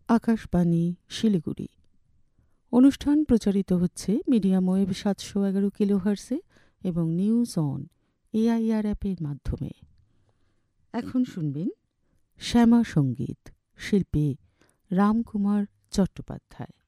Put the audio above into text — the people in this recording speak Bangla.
আকাশবাণী শিলিগুড়ি। অনুষ্ঠান প্রচারিত হচ্ছে মিডিয়াম ওয়েভ ৭১১ কিলোহার্সে এবং নিউজ অন এআইআর অ্যাপের মাধ্যমে। এখন শুনবেন শ্যামা সঙ্গীত, শিল্পী রামকুমার চট্টোপাধ্যায়।